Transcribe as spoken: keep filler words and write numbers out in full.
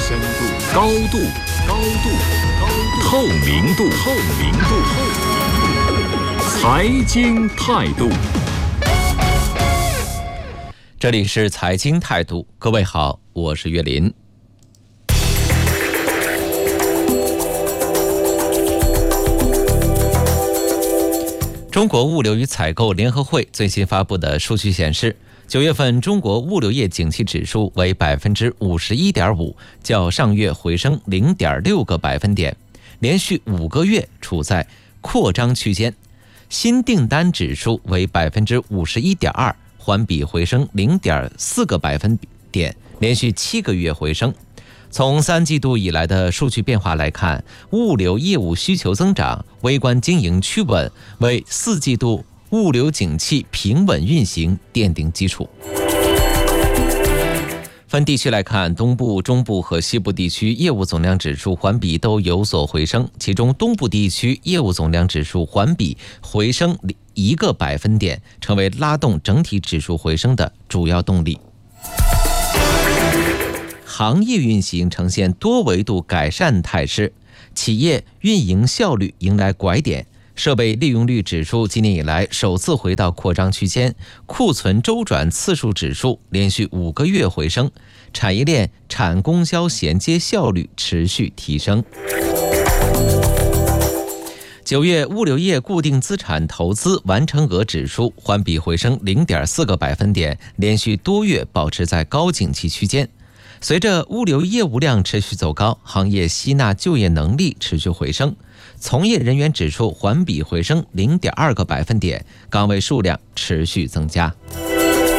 深度、高度、高度、高度、透明度、透明度、财经态度。 这里是财经态度，各位好，我是岳林。中国物流与采购联合会最新发布的数据显示，九月份中国物流业景气指数为百分之五十一点五，较上月回升零点六个百分点，连续五个月处在扩张区间。新订单指数为百分之五十一点二，环比回升零点四个百分点，连续七个月回升。从三季度以来的数据变化来看，物流业务需求增长，微观经营趋稳，为四季度物流景气平稳运行奠定基础。分地区来看，东部、中部和西部地区业务总量指数环比都有所回升，其中东部地区业务总量指数环比回升一个百分点，成为拉动整体指数回升的主要动力。行业运行呈现多维度改善态势，企业运营效率迎来拐点，设备利用率指数今年以来首次回到扩张区间，库存周转次数指数连续五个月回升，产业链产供销衔接效率持续提升。九月物流业固定资产投资完成额指数环比回升零点四个百分点，连续多月保持在高景气区间。随着物流业务量持续走高，行业吸纳就业能力持续回升，从业人员指数环比回升零点二个百分点，岗位数量持续增加。